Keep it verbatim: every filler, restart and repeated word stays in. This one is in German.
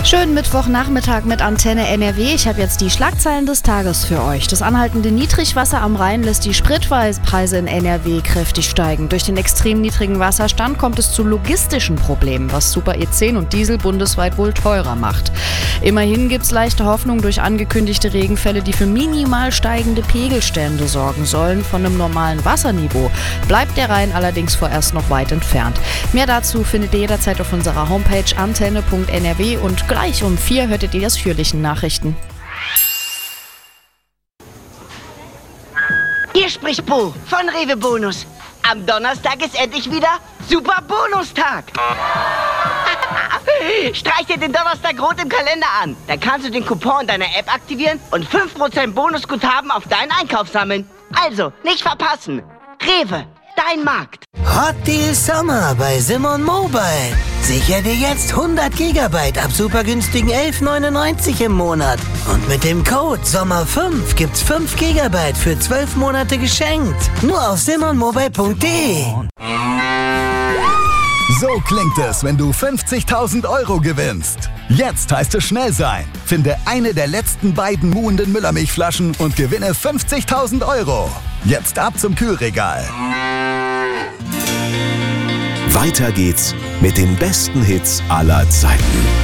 Schönen Mittwochnachmittag mit Antenne N R W. Ich habe jetzt die Schlagzeilen des Tages für euch. Das anhaltende Niedrigwasser am Rhein lässt die Spritpreise in N R W kräftig steigen. Durch den extrem niedrigen Wasserstand kommt es zu logistischen Problemen, was Super E zehn und Diesel bundesweit wohl teurer macht. Immerhin gibt es leichte Hoffnung durch angekündigte Regenfälle, die für minimal steigende Pegelstände sorgen sollen. Von einem normalen Wasserniveau bleibt der Rhein allerdings vorerst noch weit entfernt. Mehr dazu findet ihr jederzeit auf unserer Homepage antenne punkt n r w und gleich um vier hörtet ihr die ausführlichen Nachrichten. Hier spricht Bo von Rewe Bonus. Am Donnerstag ist endlich wieder Super Bonustag. Streich dir den Donnerstag rot im Kalender an. Dann kannst du den Coupon in deiner App aktivieren und fünf Prozent Bonusguthaben auf deinen Einkauf sammeln. Also, nicht verpassen. Rewe, dein Markt. Hot Deal Sommer bei Simon Mobile. Sicher dir jetzt hundert Gigabyte ab super günstigen elf neunundneunzig im Monat. Und mit dem Code Sommer fünf gibt's fünf Gigabyte für zwölf Monate geschenkt. Nur auf simon mobile punkt de. So klingt es, wenn du fünfzigtausend Euro gewinnst. Jetzt heißt es schnell sein. Finde eine der letzten beiden muhenden Müllermilchflaschen und gewinne fünfzigtausend Euro. Jetzt ab zum Kühlregal. Weiter geht's mit den besten Hits aller Zeiten.